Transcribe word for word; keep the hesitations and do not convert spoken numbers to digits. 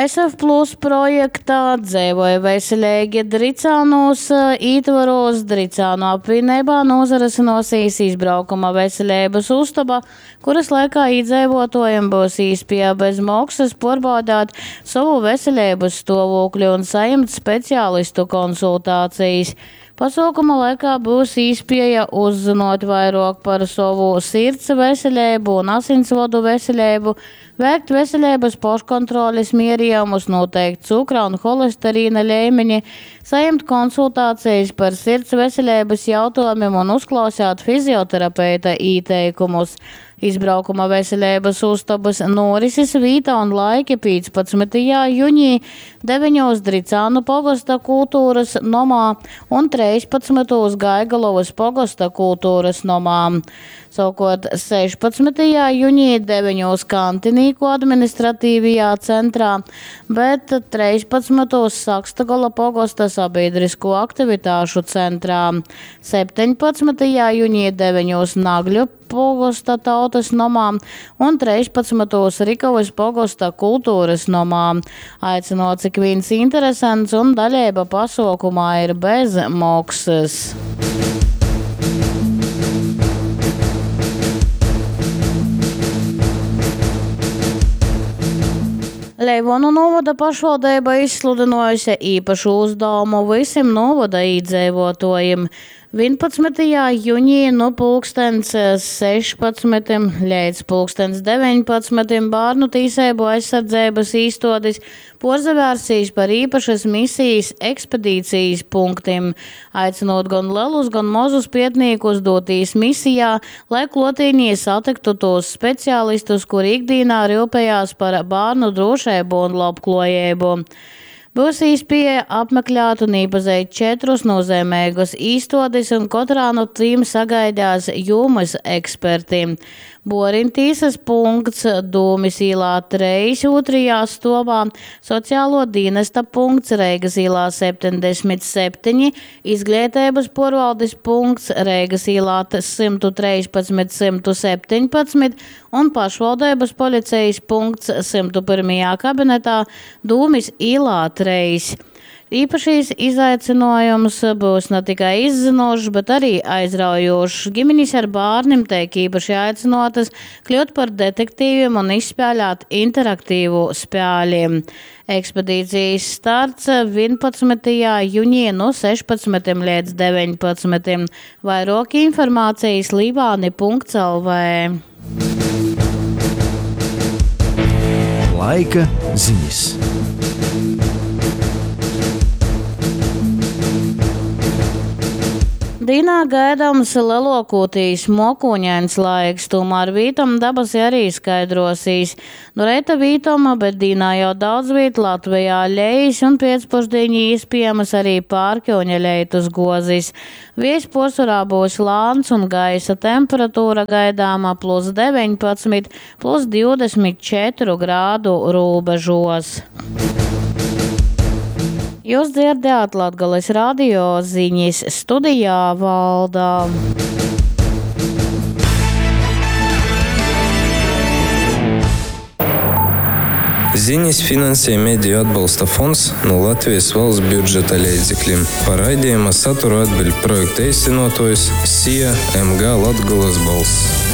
es ef plus projektā Dzīvoja veselīgi Dricānos ītvaros Dricānu apvienībā nozarasinosies izbraukuma veselības uztaba, kuras laikā iedzīvotājiem būs iespēja bez maksas pārbaudīt savu veselības stāvokli un saņemt speciālistu konsultācijas. Pasākuma laikā būs iespēja uzzināt vairāk par savu sirds veselību un asinsvadu veselību, veikt veselības paškontroles mērījumus, noteikt cukra un holesterīna līmeņi, saņemt konsultācijas par sirds veselības jautājumiem un uzklausīt fizioterapeita ieteikumus. Izbraukuma veselības uztabas norises vīta un laiki piecpadsmitajā jūnijā deviņos Dricānu pogasta kultūras nomā un trīspadsmitajā Gaigalovas pogasta kultūras nomā. Savukārt sešpadsmitajā jūnijā deviņos Kantinīku administratīvajā centrā, bet trīspadsmitajā Sakstagola pogasta sabiedrisko aktivitāšu centrā. septiņpadsmitajā jūnijā deviņos Nagļu pogasta tautas nomā un trīspadsmitajā Rikavas pogasta kultūras nomā. Aicinot, cik viens interesants un daļība pasaukumā ir bez maksas. Leivonu novada pašvaldība izsludinājusi īpašu uzdevumu visiem novada iedzīvotājiem. vienpadsmitajā jūnijā no pulkstens sešpadsmitajiem līdz pulkstens deviņpadsmitajiem bērnu tīsību aizsardzības īstotis porzavērsīs par īpašas misijas ekspedīcijas punktiem, aicinot gan lielus, gan mazus pietniekus dotīs misijā, lai klotīnī satiktu tos speciālistus, kuri ikdienā rūpējās par bērnu drošību un labklājību. Būs iespēja apmeklēt un iepazīt četrus nozīmīgus īstotis, un katrā no tiem sagaidās jomas eksperti. Borintīsas punkts Dūmis īlā trīs otrajā stāvā, sociālo dienesta punkts Reigas īlā septiņdesmit septiņi, izglītības pārvaldes punkts Reigas īlā simt trīspadsmit simt septiņpadsmit un pašvaldības policijas punkts simt pirmajā kabinetā Dūmis īlā trīs. Īpašīs izaicinājums būs ne tikai izzinošs, bet arī aizraujošs. Ģimenes ar bērniem tiek īpaši aicinātas kļūt par detektīviem un izspēlēt interaktīvu spēli. Ekspedīcijas starts vienpadsmitajā jūnijā no sešpadsmitiem līdz deviņpadsmitiem. Vairāk informācijas Libāni punkts el vē. Laika ziņas. Dīnā gaidāms lielākoties mokuņains laiks, tomēr vītam dabas arī skaidrosīs. No reita vītoma, bet dīnā jau daudz vīt Latvijā ļejas un pēcpusdienī iespējamas arī pārkļoņa leitus gozis. Vies porsurā būs lāns un gaisa temperatūra gaidāma plus deviņpadsmit, plus divdesmit četri grādu robežos. Jūs dzirdējāt Latgales radio ziņas, studijā Valdā. Ziņas finansē Mediju atbalsta fonds no Latvijas valsts budžeta līdzekļiem. Par raidījuma saturu atbild projekta īstenotājs S I A M G Latgales balss.